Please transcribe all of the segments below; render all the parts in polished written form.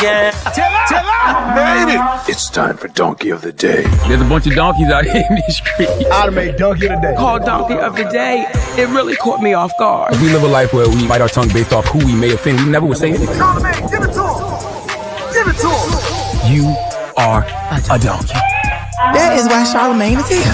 Yeah. Chill out. Made it. It's time for Donkey of the Day. There's a bunch of donkeys out here in these streets. I'd have made Donkey of the Day. Called Donkey of the Day. It really caught me off guard. We live a life where we bite our tongue based off who we may offend. We never would say anything. Charlamagne, give it to him. Give it to him. You are a donkey. That is why Charlamagne is here.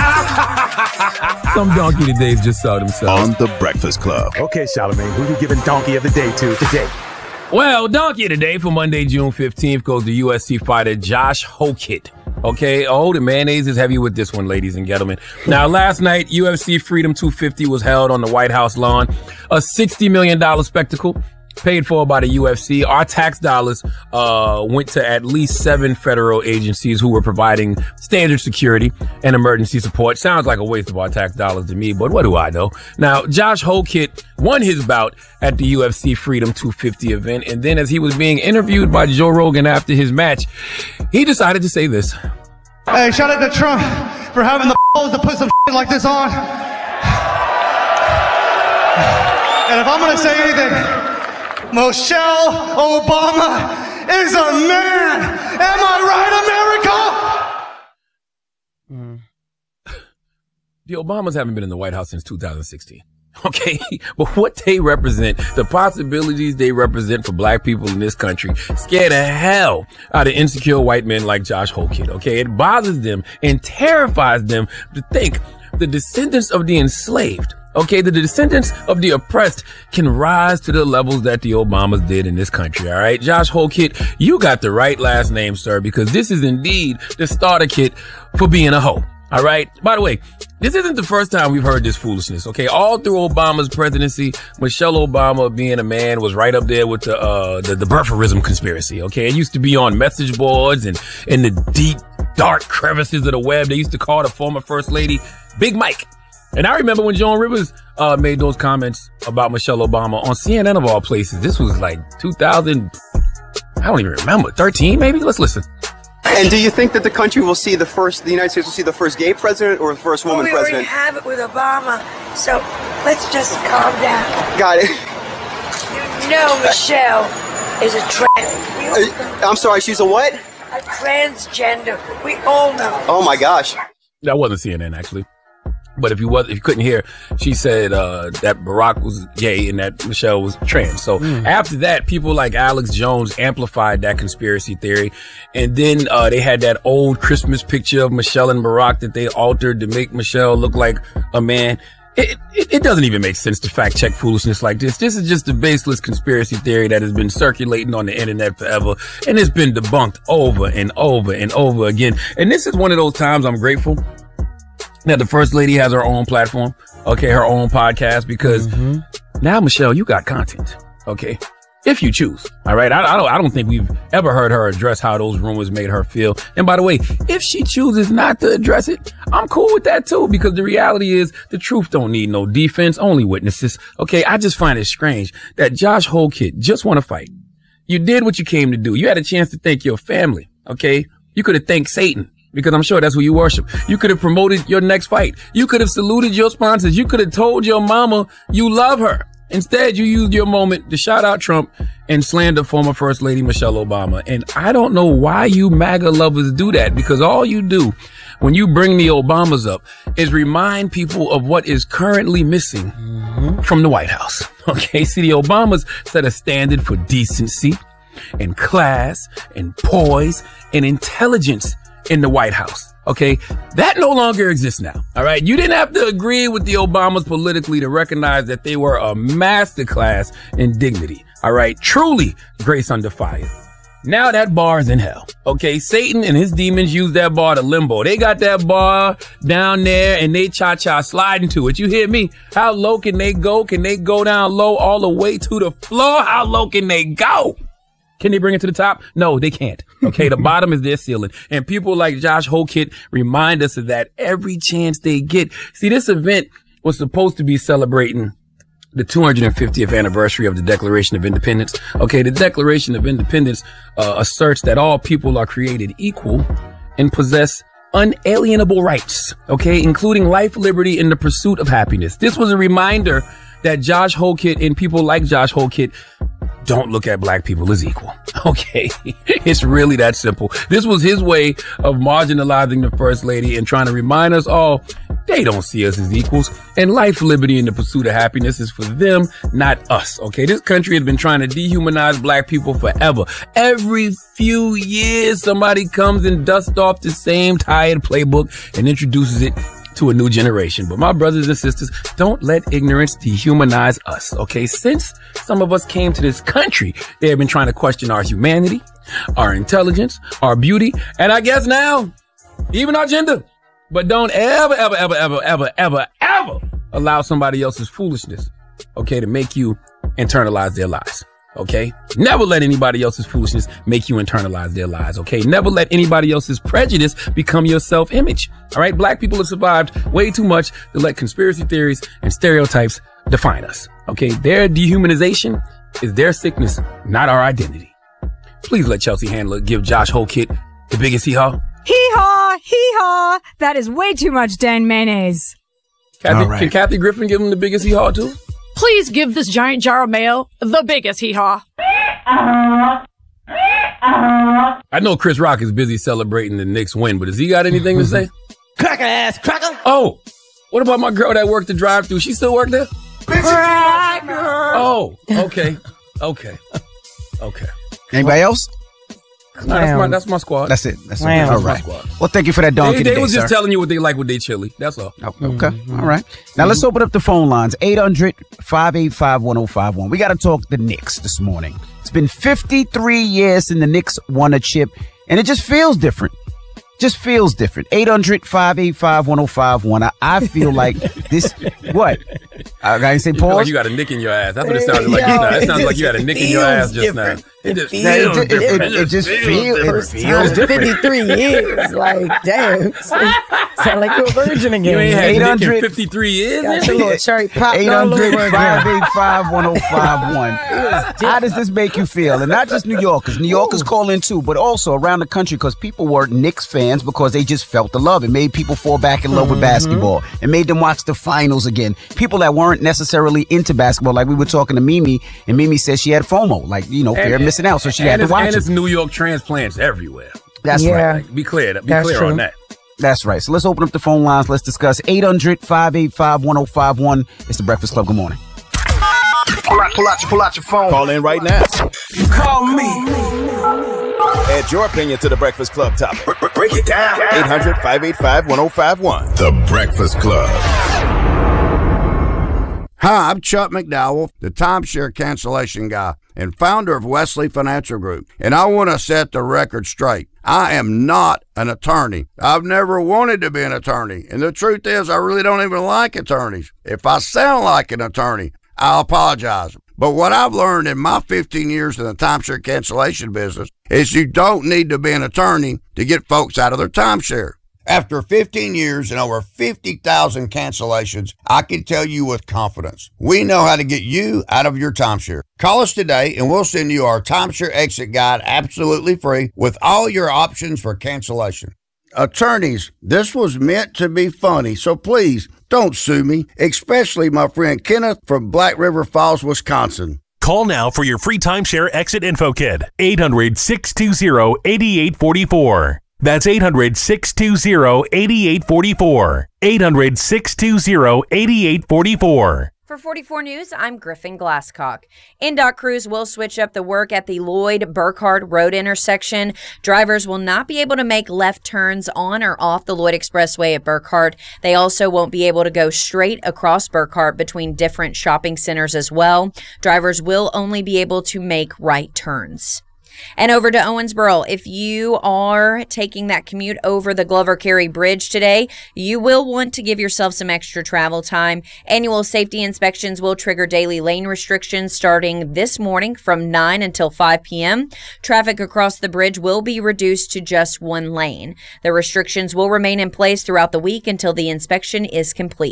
Some donkey todays just saw themselves. On The Breakfast Club. Okay, Charlamagne, who we giving Donkey of the Day to today? Well, donkey of the day for Monday, June 15th goes to UFC fighter Josh Hokit. Okay, the mayonnaise is heavy with this one, ladies and gentlemen. Now, last night, UFC Freedom 250 was held on the White House lawn. A $60 million spectacle paid for by the UFC. Our tax dollars went to at least 7 federal agencies who were providing standard security and emergency support. Sounds like a waste of our tax dollars to me, but what do I know? Now, Josh Hokit won his bout at the UFC Freedom 250 event, and then as he was being interviewed by Joe Rogan after his match, he decided to say this. Hey, shout out to Trump for having the balls to put some shit like this on. And if I'm gonna say anything, Michelle Obama is a man. Am I right, America? The Obamas haven't been in the White House since 2016. Okay, but what they represent, the possibilities they represent for black people in this country, scare the hell out of insecure white men like Josh Hokit. Okay, it bothers them and terrifies them to think the descendants of the enslaved, okay, the descendants of the oppressed can rise to the levels that the Obamas did in this country, all right? Josh Hokit, you got the right last name, sir, because this is indeed the starter kit for being a hoe, all right? By the way, this isn't the first time we've heard this foolishness, okay? All through Obama's presidency, Michelle Obama being a man was right up there with the birtherism conspiracy, okay? It used to be on message boards and in the deep, dark crevices of the web. They used to call the former First Lady Big Mike. And I remember when Joan Rivers made those comments about Michelle Obama on CNN of all places. This was like 2000, I don't even remember, 13 maybe? Let's listen. And do you think that the country will see the United States will see the first gay president or the first woman president? We already have it with Obama, so let's just calm down. Got it. You know Michelle is a trans. I'm sorry, she's a what? A transgender. We all know. Oh my gosh. That wasn't CNN actually. But if you couldn't hear, she said that Barack was gay and that Michelle was trans. So after that, people like Alex Jones amplified that conspiracy theory. And then they had that old Christmas picture of Michelle and Barack that they altered to make Michelle look like a man. It doesn't even make sense to fact check foolishness like this. This is just a baseless conspiracy theory that has been circulating on the internet forever. And it's been debunked over and over and over again. And this is one of those times I'm grateful that the First Lady has her own platform, okay, her own podcast, because now, Michelle, you got content, okay, if you choose, all right? I don't think we've ever heard her address how those rumors made her feel. And by the way, if she chooses not to address it, I'm cool with that too, because the reality is the truth don't need no defense, only witnesses, okay? I just find it strange that Josh Hokit just want to fight. You did what you came to do. You had a chance to thank your family, okay? You could have thanked Satan, because I'm sure that's who you worship. You could have promoted your next fight. You could have saluted your sponsors. You could have told your mama you love her. Instead, you used your moment to shout out Trump and slander former First Lady Michelle Obama. And I don't know why you MAGA lovers do that, because all you do when you bring the Obamas up is remind people of what is currently missing from the White House. Okay, see, the Obamas set a standard for decency and class and poise and intelligence in the White House. Okay, that no longer exists now. All right, you didn't have to agree with the Obamas politically to recognize that they were a masterclass in dignity. All right, truly grace under fire. Now that bar is in hell. Okay, Satan and his demons use that bar to limbo. They got that bar down there and they cha-cha sliding to it. You hear me? How low can they go? Can they go down low all the way to the floor? How low can they go? Can they bring it to the top? No, they can't. Okay, the bottom is their ceiling. And people like Josh Hokit remind us of that every chance they get. See, this event was supposed to be celebrating the 250th anniversary of the Declaration of Independence. Okay, the Declaration of Independence asserts that all people are created equal and possess unalienable rights, okay, including life, liberty, and the pursuit of happiness. This was a reminder that Josh Holkett and people like Josh Holkett don't look at black people as equal. Okay. It's really that simple. This was his way of marginalizing the first lady and trying to remind us all they don't see us as equals. And life, liberty, and the pursuit of happiness is for them, not us. Okay. This country has been trying to dehumanize black people forever. Every few years, somebody comes and dusts off the same tired playbook and introduces it to a new generation. But my brothers and sisters, don't let ignorance dehumanize us, okay? Since some of us came to this country, they have been trying to question our humanity, our intelligence, our beauty, and I guess now, even our gender. But don't ever allow somebody else's foolishness, okay, to make you internalize their lies. Okay? Never let anybody else's foolishness make you internalize their lies. Okay? Never let anybody else's prejudice become your self-image. All right? Black people have survived way too much to let conspiracy theories and stereotypes define us. Okay? Their dehumanization is their sickness, not our identity. Please let Chelsea Handler give Josh Holkett the biggest hee-haw. Hee-haw! Hee-haw! That is way too much Dan mayonnaise. Can Kathy Griffin give him the biggest hee-haw too? Please give this giant jar of mayo the biggest hee-haw. I know Chris Rock is busy celebrating the Knicks win, but has he got anything to say? Cracker ass, cracker. Oh, what about my girl that worked the drive-thru? She still work there? Cracker. Oh, okay. Anybody else? Nah, that's my squad. That's it. That's Wow. it. All right. Well, thank you for that donkey They today, was just sir. telling you what they like with their chili. That's all. Oh, okay. All right. Now let's open up the phone lines. 800-585-1051. We got to talk the Knicks this morning. It's been 53 years since the Knicks won a chip, and it just feels different. 800-585-1051. I feel like this. What? I didn't say You feel pause. like you got a nick in your ass. That's what it sounded like just now. It sounds like you got a nick in your ass just now. It just feels different. It just feels different. 53 years. Like, damn. Sound like you're a virgin again. You ain't had a nick in 800 53 years? Got your little cherry pop all over again. 800-585-1051. How does this make you feel? And not just New Yorkers. New Yorkers call in too, but also around the country because people were Knicks fans because they just felt the love. It made people fall back in love with basketball. It made them watch the finals again. People that weren't necessarily into basketball, like we were talking to Mimi, and Mimi said she had FOMO, like, fear of missing out, so she had to watch And it. it's New York transplants everywhere. That's right. Like, be clear That's true. on that. That's right. So let's open up the phone lines. Let's discuss 800-585-1051. It's the Breakfast Club. Good morning. Pull out your phone. Call in right now. You call me. Add your opinion to the Breakfast Club topic. Break it down. 800-585-1051. The Breakfast Club. Hi, I'm Chuck McDowell, the timeshare cancellation guy and founder of Wesley Financial Group, and I want to set the record straight. I am not an attorney. I've never wanted to be an attorney, and the truth is I really don't even like attorneys. If I sound like an attorney, I'll apologize. But what I've learned in my 15 years in the timeshare cancellation business is you don't need to be an attorney to get folks out of their timeshare. After 15 years and over 50,000 cancellations, I can tell you with confidence, we know how to get you out of your timeshare. Call us today and we'll send you our timeshare exit guide absolutely free with all your options for cancellation. Attorneys, this was meant to be funny, so please don't sue me, especially my friend Kenneth from Black River Falls, Wisconsin. Call now for your free timeshare exit info kit. 800-620-8844. That's 800-620-8844. 800-620-8844. For 44 News, I'm Griffin Glasscock. NDOT crews will switch up the work at the Lloyd-Burkhart Road intersection. Drivers will not be able to make left turns on or off the Lloyd Expressway at Burkhart. They also won't be able to go straight across Burkhart between different shopping centers as well. Drivers will only be able to make right turns. And over to Owensboro, if you are taking that commute over the Glover Carey Bridge today, you will want to give yourself some extra travel time. Annual safety inspections will trigger daily lane restrictions starting this morning from 9 until 5 p.m. Traffic across the bridge will be reduced to just one lane. The restrictions will remain in place throughout the week until the inspection is complete.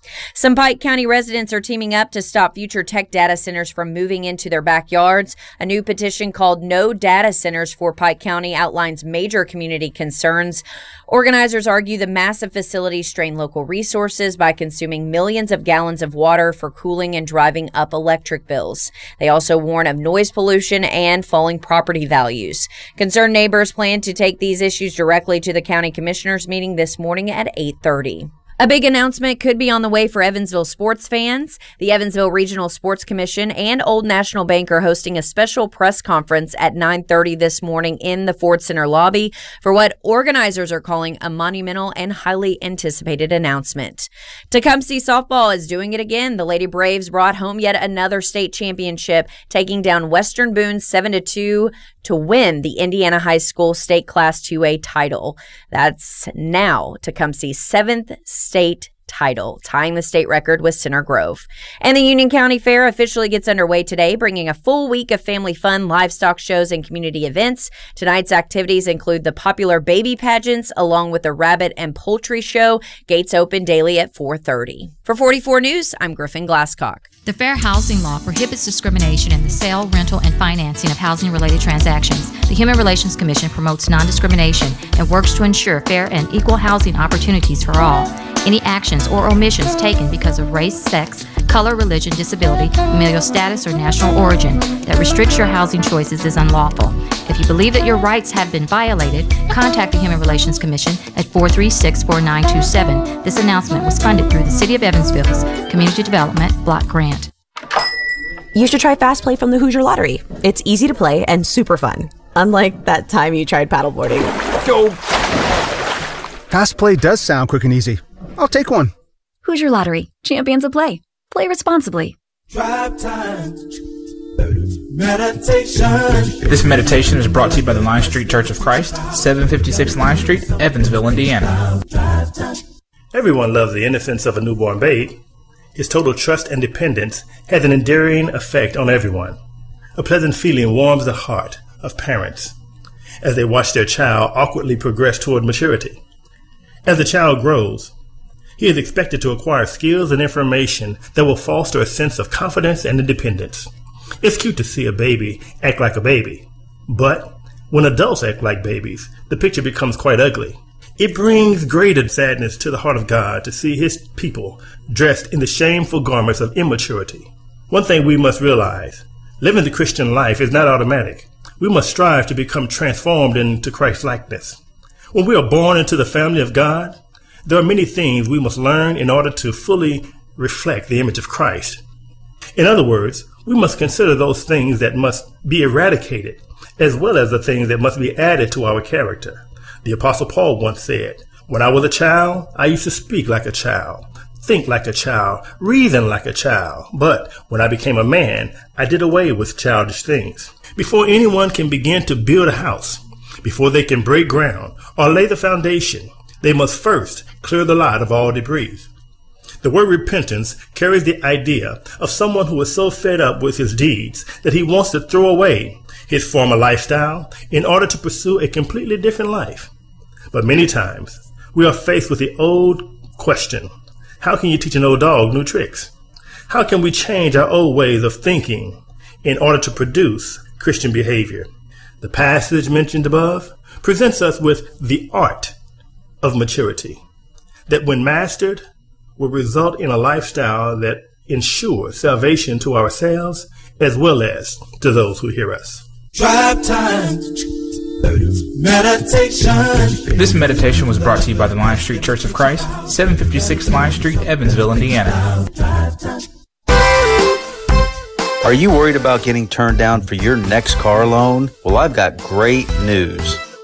Some Pike County residents are teaming up to stop future tech data centers from moving into their backyards. A new petition called No Data Centers for Pike County outlines major community concerns. Organizers argue the massive facilities strain local resources by consuming millions of gallons of water for cooling and driving up electric bills. They also warn of noise pollution and falling property values. Concerned neighbors plan to take these issues directly to the county commissioners meeting this morning at 8:30. A big announcement could be on the way for Evansville sports fans. The Evansville Regional Sports Commission and Old National Bank are hosting a special press conference at 9:30 this morning in the Ford Center lobby for what organizers are calling a monumental and highly anticipated announcement. Tecumseh softball is doing it again. The Lady Braves brought home yet another state championship, taking down Western Boone 7-2 to win the Indiana High School State Class 2A title. That's now Tecumseh's 7th state title, tying the state record with Center Grove. And the Union County Fair officially gets underway today, bringing a full week of family fun, livestock shows, and community events. Tonight's activities include the popular baby pageants, along with the rabbit and poultry show. Gates open daily at 4:30. For 44 News, I'm Griffin Glasscock. The Fair Housing Law prohibits discrimination in the sale, rental, and financing of housing-related transactions. The Human Relations Commission promotes non-discrimination and works to ensure fair and equal housing opportunities for all. Any actions or omissions taken because of race, sex, color, religion, disability, familial status, or national origin that restricts your housing choices is unlawful. If you believe that your rights have been violated, contact the Human Relations Commission at 436-4927. This announcement was funded through the City of Evansville's Community Development Block Grant. You should try Fast Play from the Hoosier Lottery. It's easy to play and super fun. Unlike that time you tried paddleboarding. Go! Fast Play does sound quick and easy. I'll take one. Hoosier Lottery. Champions of play. Play responsibly. Drive time. Meditation. This meditation is brought to you by the Line Street Church of Christ, 756 Line Street, Evansville, Indiana. Everyone loves the innocence of a newborn babe. His total trust and dependence has an enduring effect on everyone. A pleasant feeling warms the heart of parents as they watch their child awkwardly progress toward maturity. As the child grows, he is expected to acquire skills and information that will foster a sense of confidence and independence. It's cute to see a baby act like a baby, but when adults act like babies, the picture becomes quite ugly. It brings greater sadness to the heart of God to see his people dressed in the shameful garments of immaturity. One thing we must realize, living the Christian life is not automatic. We must strive to become transformed into Christ's likeness. When we are born into the family of God, there are many things we must learn in order to fully reflect the image of Christ. In other words, we must consider those things that must be eradicated, as well as the things that must be added to our character. The Apostle Paul once said, "When I was a child, I used to speak like a child, think like a child, reason like a child. But when I became a man, I did away with childish things." Before anyone can begin to build a house, before they can break ground or lay the foundation, they must first clear the lot of all debris. The word repentance carries the idea of someone who is so fed up with his deeds that he wants to throw away his former lifestyle in order to pursue a completely different life. But many times we are faced with the old question, how can you teach an old dog new tricks? How can we change our old ways of thinking in order to produce Christian behavior? The passage mentioned above presents us with the art of maturity that, when mastered, will result in a lifestyle that ensures salvation to ourselves as well as to those who hear us. Drive time. Meditation. This meditation was brought to you by the Line Street Church of Christ, 756 Line Street, Evansville, Indiana. Are you worried about getting turned down for your next car loan? Well, I've got great news.